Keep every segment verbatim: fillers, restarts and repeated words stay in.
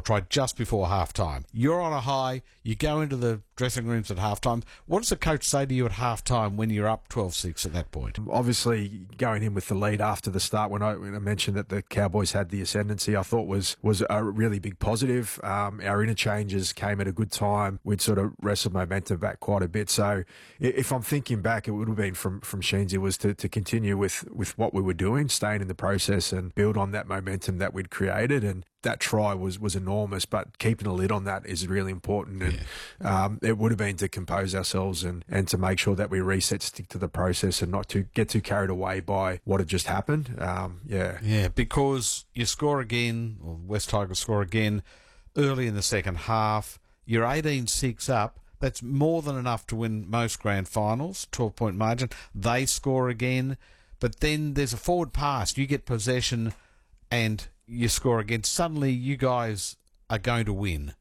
or try just before half-time. You're on a high, you go into the dressing rooms at half-time. What does the coach say to you at half-time when you're up twelve six at that point? Obviously, going in with the lead after the start, when I, when I mentioned that the Cowboys had the ascendancy, I thought was was a really big positive. Um, our interchanges came at a good time. We'd sort of wrestled momentum back quite a bit. So if I'm thinking back, it would have been from, from Sheensy was to, to continue with, with what we were doing, staying in the process and build on that momentum that we'd created. And that try was, was enormous, but keeping a lid on that is really important. And yeah. um, it would have been to compose ourselves and, and to make sure that we reset, stick to the process and not to get too carried away by what had just happened. Um, yeah. Yeah, because you score again, or West Tigers score again early in the second half. You're eighteen six up. That's more than enough to win most grand finals, twelve-point margin. They score again, but then there's a forward pass. You get possession and you score again. Suddenly you guys are going to win.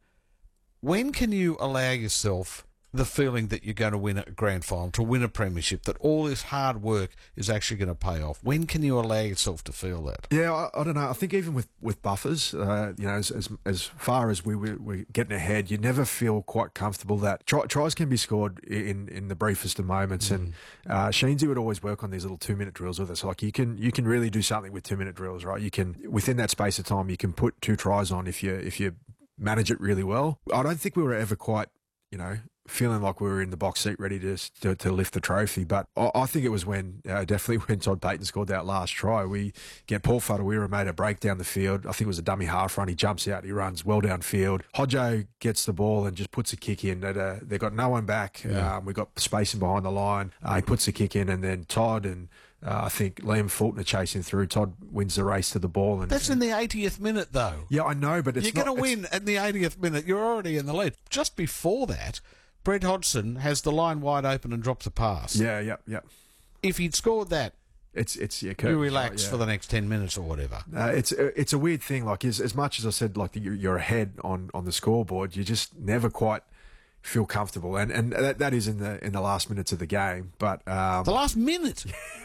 When can you allow yourself the feeling that you're going to win a grand final, to win a premiership, that all this hard work is actually going to pay off? When can you allow yourself to feel that? Yeah, I, I don't know. I think even with, with buffers, uh, you know, as, as as far as we were we're getting ahead, you never feel quite comfortable that try, tries can be scored in, in the briefest of moments. Mm. And uh, Sheensy would always work on these little two minute drills with us. Like you can you can really do something with two minute drills, right? You can, within that space of time, you can put two tries on if you if you manage it really well. I don't think we were ever quite, you know, feeling like we were in the box seat ready to to, to lift the trophy. But I, I think it was when, uh, definitely when Todd Payten scored that last try. We get Paul Whatuira made a break down the field. I think it was a dummy half run. He jumps out, he runs well downfield. Hodjo gets the ball and just puts a kick in. That, uh, they got no one back. Yeah. Um, we got spacing behind the line. Uh, he puts a kick in, and then Todd and Uh, I think Liam Fulton are chasing through. Todd wins the race to the ball. And that's in the eightieth minute, though. Yeah, I know, but it's You're going to it's... win at the eightieth minute. You're already in the lead. Just before that, Brett Hodgson has the line wide open and drops a pass. Yeah, yeah, yeah. If he'd scored that, it's it's yeah, you relax right, yeah. for the next ten minutes or whatever. Uh, it's it's a weird thing. Like as, as much as I said, like you're, you're ahead on, on the scoreboard, you just never quite feel comfortable, and and that, that is in the in the last minutes of the game. But um, the last minute.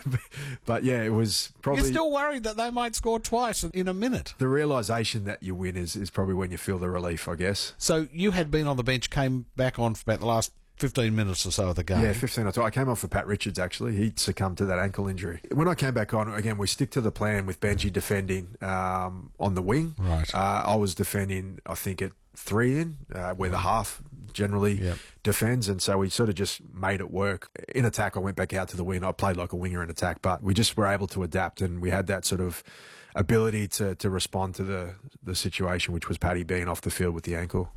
But yeah, it was probably. You're still worried that they might score twice in a minute. The realisation that you win is is probably when you feel the relief, I guess. So you had been on the bench, came back on for about the last fifteen minutes or so of the game. Yeah, fifteen or so. I came on for Pat Richards, actually. He succumbed to that ankle injury. When I came back on, again, we stick to the plan with Benji defending um, on the wing. Right. Uh, I was defending, I think, at three in, uh, where the half generally yep. defends, and so we sort of just made it work. In attack, I went back out to the wing. I played like a winger in attack, but we just were able to adapt, and we had that sort of ability to, to respond to the, the situation, which was Paddy being off the field with the ankle.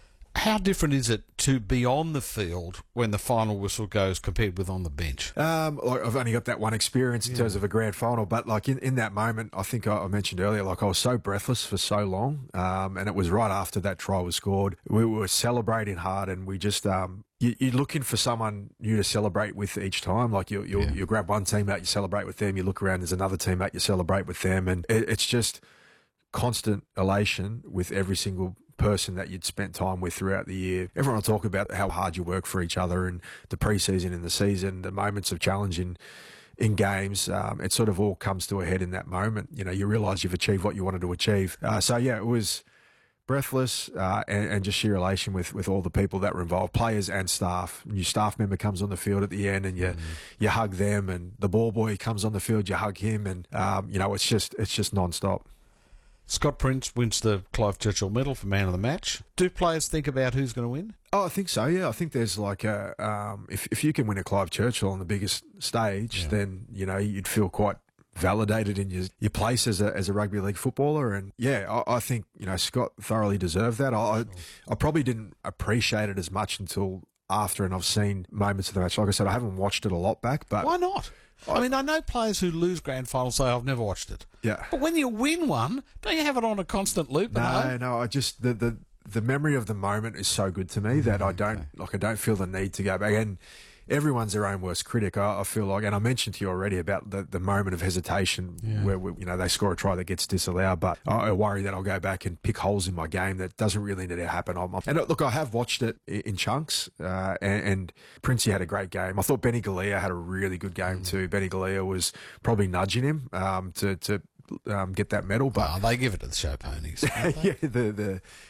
How different is it to be on the field when the final whistle goes compared with on the bench? Um, like I've only got that one experience in yeah. terms of a grand final, but like in, in that moment, I think I, I mentioned earlier, like I was so breathless for so long, um, and it was right after that try was scored. We were celebrating hard, and we just um, you, you're looking for someone new to celebrate with each time. Like you you yeah. you grab one team out, you celebrate with them. You look around, there's another team out, you celebrate with them, and it, it's just constant elation with every single person that you'd spent time with throughout the year. Everyone will talk about how hard you work for each other, and the pre-season and the season, the moments of challenge in, in games. Um, it sort of all comes to a head in that moment. You know, you realise you've achieved what you wanted to achieve. Uh, so yeah, it was breathless uh, and, and just sheer elation with, with all the people that were involved, players and staff. New staff member comes on the field at the end, and you mm. you hug them, and the ball boy comes on the field, you hug him, and um, you know, it's just it's just non-stop. Scott Prince wins the Clive Churchill Medal for Man of the Match. Do players think about who's going to win? Oh, I think so, yeah. I think there's like a... Um, if, if you can win a Clive Churchill on the biggest stage, yeah. then, you know, you'd feel quite validated in your, your place as a as a rugby league footballer. And, yeah, I, I think, you know, Scott thoroughly deserved that. I, sure. I, I probably didn't appreciate it as much until after, and I've seen moments of the match. Like I said, I haven't watched it a lot back, but... Why not? I mean, I know players who lose grand finals say, I've never watched it. Yeah. But when you win one, don't you have it on a constant loop? No, no, I just, the, the, the memory of the moment is so good to me that I don't, okay. like, I don't feel the need to go back. And everyone's their own worst critic, I, I feel like. And I mentioned to you already about the, the moment of hesitation yeah. where, we, you know, they score a try that gets disallowed. But I, I worry that I'll go back and pick holes in my game that doesn't really need to happen. I'm, and look, I have watched it in chunks, uh, and, and Princey had a great game. I thought Benny Galea had a really good game mm. too. Benny Galea was probably nudging him um, to, to Um, get that medal, but oh, they give it to the show ponies. yeah, the the